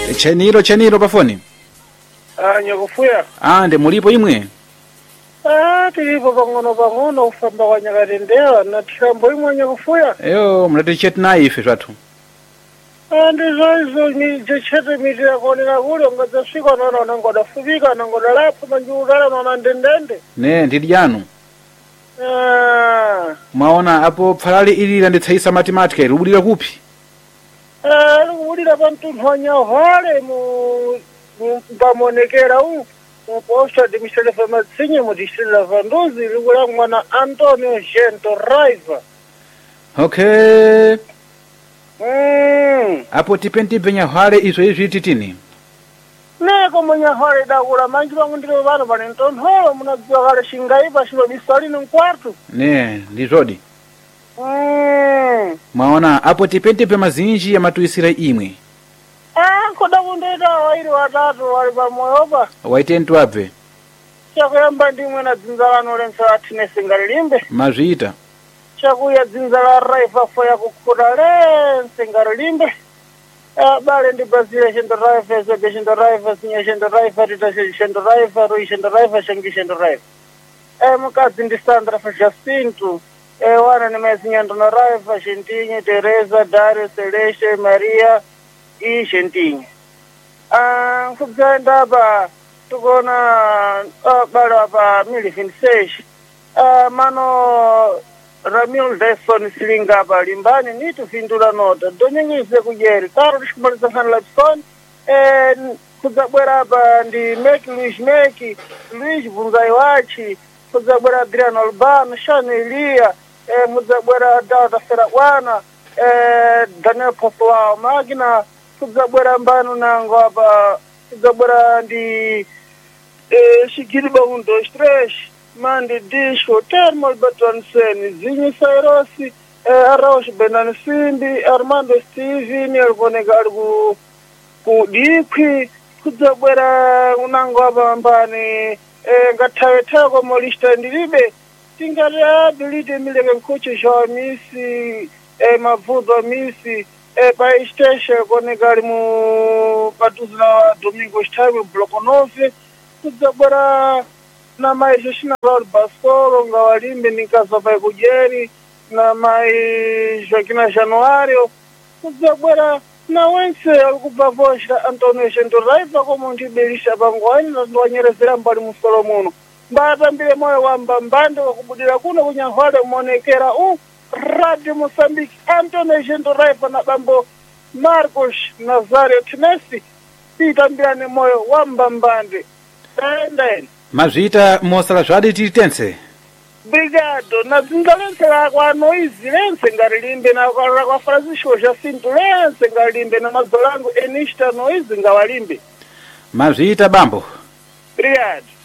Cheniro pafoni. Nyakufuya. Ande mulipo imwe. Tilipo pang'ono kufamba kwa Nyakatendera na tikambo imwe Nyakufuya. Eyo mnaticheti naye ife twathu. Ndizo ni jechete mitira kuonera kule ngadzasvika nono ngodafubika ngodalapo manjurala mama ndendende. Ne ndili yanu. Mwaona apo phalali ilira nditsaisa mathematica irubulira kupi? Rubulira pamtunthonya hole mu pamonekera posto de Michele Matsinye mu district la Vandozi rubula mwana Antonio Gento Raiva. Okay. Apo tipenti penya hale izo izvi titini. Neko munya hole dakula manji vangu ndiro vano vane ntonholo munadziwa kale shingaipa shilo bisalini mkwartu. Ne ndizodi. Mwaona apo tipenti pe mazinji ya matuisira imwe. Koda kundeta wairi watatu wali pamoyopa. Waitentu ape. Chakuyamba ndimwe na dzinzalano lensa atine singalilimbe. Mazvita. Chakuya dzinzala raifa foya kukuda lense ngalilimbe. Bale ndi Brazil shendo raifa, zebe shendo raifa, sinya shendo raifa, rita shendo raifa, rui shendo raifa, shangi shendo raifa. Mukadzi ndi Sandra fa Jacinto. Wana ni mezinya ndona raifa, Shentinye, Teresa, Dario, Celeste, Maria, Shentinye. Kubzaenda apa tukona bala pa Milifin Sesh. Mano Ramil Desson silinga apa limbani ni tufindula nota. Donyengise kujeri. Karo tishkumaliza sana lapson. Kudzabwera apa ndi Meki Luis Meki, Luis Bunzai Wachi, kudzabwera Adriano Albano, Shani Elia, mudzabwera Dada Ferakwana, Daniel Popoao Magna, kudzabwera mbanu nango apa, kudzabwera ndi Shigiriba 1, 2, 3, Mandi Disco, Thermal Betonsen, Zinho Sairosi, Araujo Benan Simbi, Armando Steven, Elvonegar ku Dikwi, kudzabwera unango apa mbani, ngathawe kwa molista ndilibe, tingari abilite mileke mkuchi shawa misi, mavuzo misi, pa isteshe konekari mu patuzi na Domingo Stable Blokonovi, kudzabwera na mai Joshina Raul Basoro, ngawalimbe nikasa pa kujeri, na mai Joaquina Januario, kudzabwera na wense alikubavosha Antonio Gento Raiva como ndibelisha pangwani na ndiwanyerezera mbali musolo muno. Mbatambile moyo wamba mbande wakubudira kuno kunyahwale monekera Radio Mozambique Antonio Gento Raiva na bambo Marcos Nazario Tinesi pitambirane moyo wamba mbande. Ndeni. Mazvita mosala zvadi titense. Obrigado. Na dzingalense kwa noizi lense ngalilimbe na kwa Francisco Jacinto lense ngalilimbe na mazolangu Enista noizi ngawalimbe. Mazvita bambo. Obrigado.